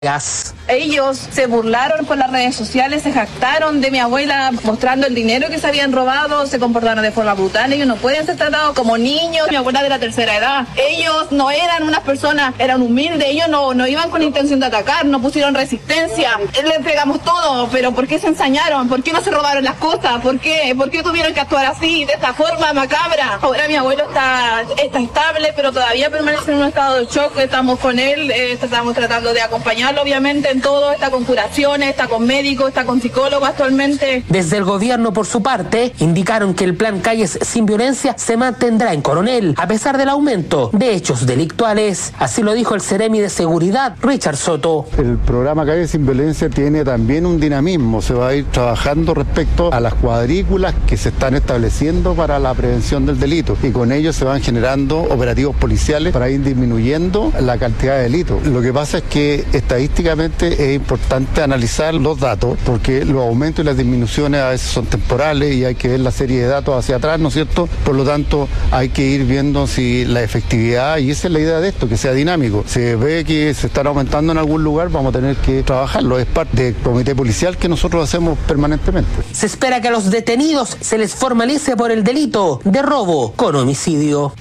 gas. Ellos se burlaron por las redes sociales, se jactaron de mi abuela mostrando el dinero que se habían robado, se comportaron de forma brutal. Ellos no pueden ser tratados como niños. Mi abuela de la tercera edad. Ellos no eran unas personas, eran humildes. Ellos no iban con intención de atacar, no pusieron resistencia. Les entregamos todo, pero ¿por qué se ensañaron? ¿Por qué no se robaron las cosas? ¿Por qué tuvieron que actuar así, de esta forma macabra? Ahora mi abuelo está estable, pero todavía permanece en un estado de shock. Estamos con él, estamos tratando de acompañarlo obviamente en todo, está con curaciones, está con médicos, está con psicólogos actualmente. Desde el gobierno, por su parte, indicaron que el plan Calles sin Violencia se mantendrá en Coronel, a pesar del aumento de hechos delictuales. Así lo dijo el Seremi de Seguridad, Richard Soto. El programa Calles sin Violencia tiene también un dinamismo, se va a ir trabajando respecto a las cuadrículas que se están estableciendo para la prevención del delito, y con ello se van generando operativos policiales para ir disminuyendo la cantidad de delitos. Lo que pasa es que estadísticamente es importante analizar los datos, porque los aumentos y las disminuciones a veces son temporales y hay que ver la serie de datos hacia atrás, ¿no es cierto? Por lo tanto, hay que ir viendo si la efectividad, y esa es la idea de esto, que sea dinámico. Se ve que se están aumentando en algún lugar, vamos a tener que trabajarlo. Es parte del comité policial que nosotros hacemos permanentemente. Se espera que a los detenidos se les formalice por el delito de robo con homicidio.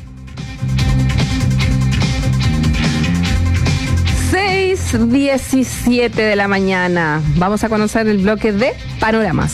6:17 de la mañana. Vamos a conocer el bloque de panoramas.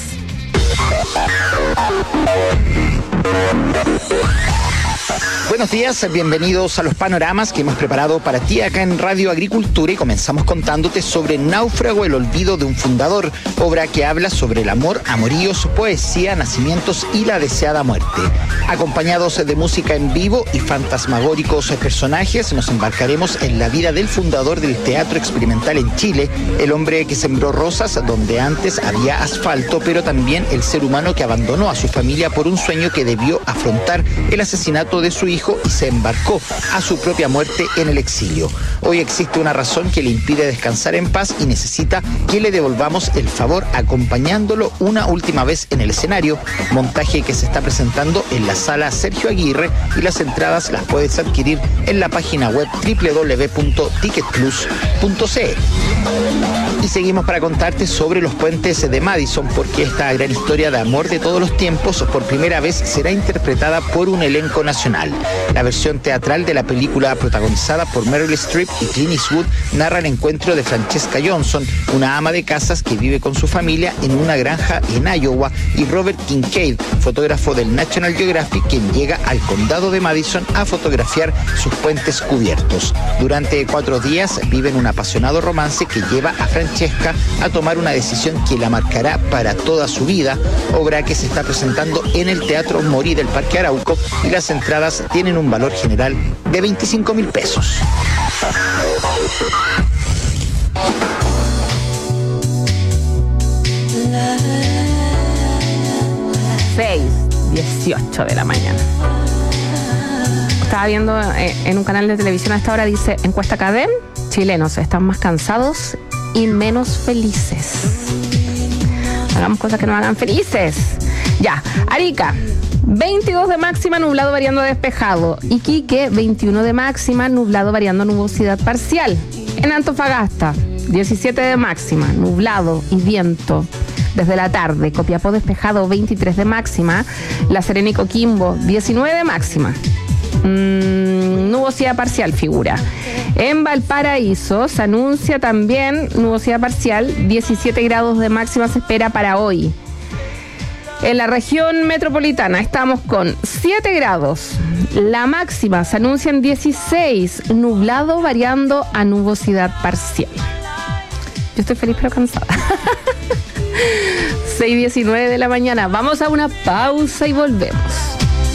Buenos días, bienvenidos a los panoramas que hemos preparado para ti acá en Radio Agricultura, y comenzamos contándote sobre Náufrago, el olvido de un fundador, obra que habla sobre el amor, amoríos, poesía, nacimientos y la deseada muerte. Acompañados de música en vivo y fantasmagóricos personajes, nos embarcaremos en la vida del fundador del teatro experimental en Chile, el hombre que sembró rosas donde antes había asfalto, pero también el ser humano que abandonó a su familia por un sueño que debió afrontar el asesinato de su hijo y se embarcó a su propia muerte en el exilio. Hoy existe una razón que le impide descansar en paz y necesita que le devolvamos el favor acompañándolo una última vez en el escenario, montaje que se está presentando en la sala Sergio Aguirre, y las entradas las puedes adquirir en la página web www.ticketplus.cl. Y seguimos para contarte sobre los puentes de Madison, porque esta gran historia de amor de todos los tiempos por primera vez será interpretada por un elenco nacional. La versión teatral de la película, protagonizada por Meryl Streep y Clint Eastwood, narra el encuentro de Francesca Johnson, una ama de casas que vive con su familia en una granja en Iowa, y Robert Kincaid, fotógrafo del National Geographic, quien llega al condado de Madison a fotografiar sus puentes cubiertos. Durante 4 días viven un apasionado romance que lleva a Francesca a tomar una decisión que la marcará para toda su vida, obra que se está presentando en el Teatro Morí del Parque Arauco, y las entradas tienen un valor general de 25,000 pesos. 6:18 de la mañana. Estaba viendo en un canal de televisión a esta hora, dice: encuesta Cadem, chilenos están más cansados y menos felices. Hagamos cosas que nos hagan felices. Ya, Arica, 22 de máxima, nublado variando a despejado. Iquique, 21 de máxima, nublado variando a nubosidad parcial. En Antofagasta, 17 de máxima, nublado y viento desde la tarde. Copiapó despejado, 23 de máxima. La Serena y Coquimbo, 19 de máxima. Nubosidad parcial figura. En Valparaíso se anuncia también nubosidad parcial, 17 grados de máxima se espera para hoy. En la región metropolitana estamos con 7 grados. La máxima se anuncia en 16, nublado variando a nubosidad parcial. Yo estoy feliz pero cansada. 6:19 de la mañana. Vamos a una pausa y volvemos.